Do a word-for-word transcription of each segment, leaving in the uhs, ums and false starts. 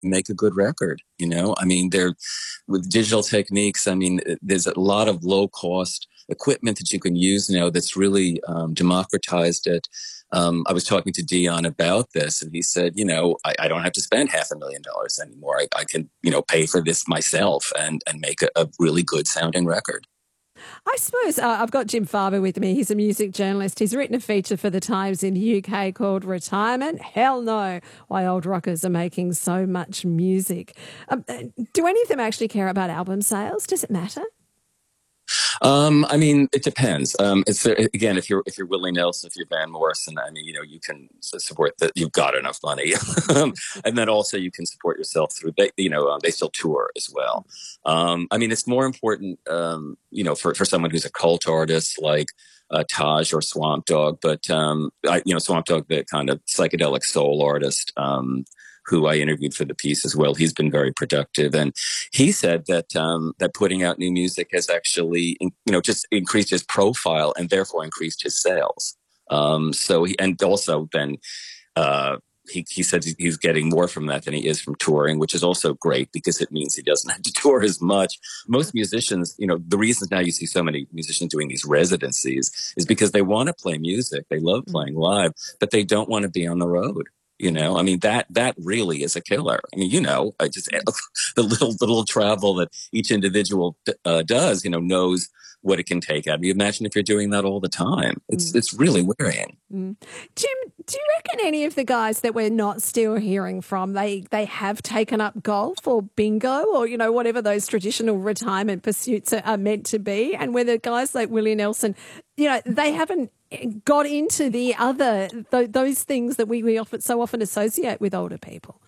make a good record. You know, I mean, they're with digital techniques. I mean, there's a lot of low cost equipment that you can use now that's really um, democratized it. Um, I was talking to Dion about this, and he said, you know, I, I don't have to spend half a million dollars anymore. I, I can, you know, pay for this myself and and make a, a really good sounding record. I suppose uh, I've got Jim Farber with me. He's a music journalist. He's written a feature for The Times in the U K called Retirement. Hell no, why old rockers are making so much music. Um, uh, do any of them actually care about album sales? Does it matter? Um, I mean, it depends. Um, it's uh, again, if you're if you're Willie Nelson, if you're Van Morrison, I mean, you know, you can s- support that. You've got enough money, Um, and then also you can support yourself through. They, you know, um, they still tour as well. Um, I mean, it's more important, um, you know, for for someone who's a cult artist like uh, Taj or Swamp Dogg, but um, I, you know, Swamp Dogg, the kind of psychedelic soul artist. Um, who I interviewed for the piece as well. He's been very productive, and he said that um, that putting out new music has actually, you know, just increased his profile and therefore increased his sales. Um, so, he, and also then uh, he he said he's getting more from that than he is from touring, which is also great because it means he doesn't have to tour as much. Most musicians, you know, the reasons now you see so many musicians doing these residencies is because they want to play music, they love playing live, but they don't want to be on the road. You know, I mean, that that really is a killer. I mean, you know, I just the little the little travel that each individual uh, does, you know, knows what it can take out of you. Imagine if you're doing that all the time. It's Mm. it's really wearying. Mm. Jim, do you reckon any of the guys that we're not still hearing from, they they have taken up golf or bingo or, you know, whatever those traditional retirement pursuits are, are meant to be? And whether guys like Willie Nelson, you know, they haven't got into the other, th- those things that we, we often, so often associate with older people?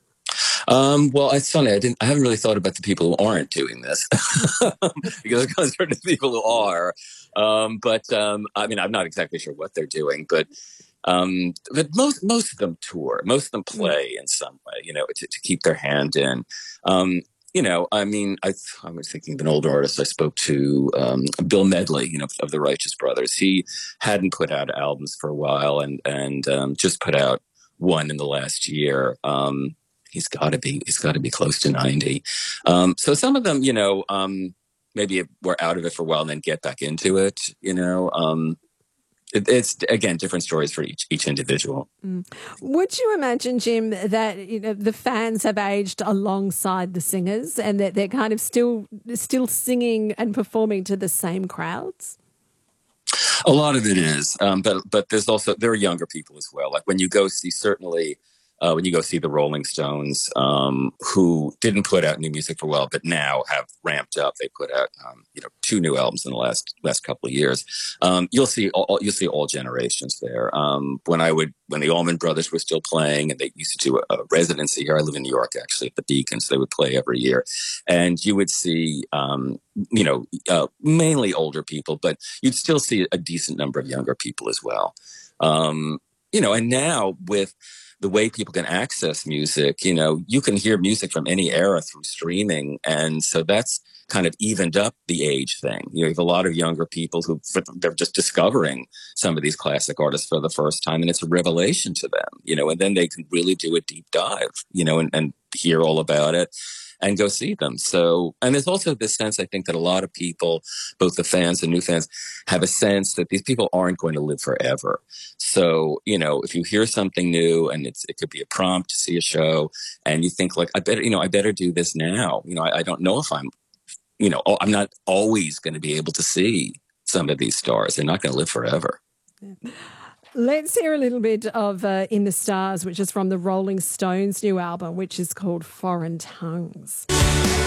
Um, well, it's funny. I didn't. I haven't really thought about the people who aren't doing this because there's certain people who are. Um, but um, I mean, I'm not exactly sure what they're doing, but um, but most most of them tour. Most of them play in some way, you know, to, to keep their hand in. Um, you know, I mean, I, I was thinking of an older artist I spoke to, um, Bill Medley, you know, of the Righteous Brothers. He hadn't put out albums for a while, and and um, just put out one in the last year. Um, he's got to be he's got to be close to ninety. Um, so some of them, you know, um, maybe were out of it for a while and then get back into it. You know. Um, it, it's again different stories for each each individual. Mm. Would you imagine, Jim, that you know the fans have aged alongside the singers, and that they're kind of still still singing and performing to the same crowds? A lot of it is, um, but but there's also there are younger people as well. Like when you go see, certainly uh, when you go see the Rolling Stones, um, who didn't put out new music for a while, but now have ramped up. They put out um, you know two new albums in the last last couple of years. Um, you'll see all, you'll see all generations there. Um, when I would when the Allman Brothers were still playing, and they used to do a, a residency here. I live in New York actually at the Beacon, so they would play every year, and you would see. Um, you know, uh, mainly older people, but you'd still see a decent number of younger people as well. Um, you know, and now with the way people can access music, you know, you can hear music from any era through streaming. And so that's kind of evened up the age thing. You know, you have a lot of younger people who they're just discovering some of these classic artists for the first time, and it's a revelation to them, you know, and then they can really do a deep dive, you know, and, and hear all about it and go see them. So, and there's also this sense, I think, that a lot of people, both the fans and new fans, have a sense that these people aren't going to live forever. So, you know, if you hear something new and it's, it could be a prompt to see a show and you think like, I better, you know, I better do this now. You know, I, I don't know if I'm, you know, I'm not always going to be able to see some of these stars. They're not going to live forever. Yeah. Let's hear a little bit of uh, In the Stars, which is from the Rolling Stones' new album, which is called Foreign Tongues.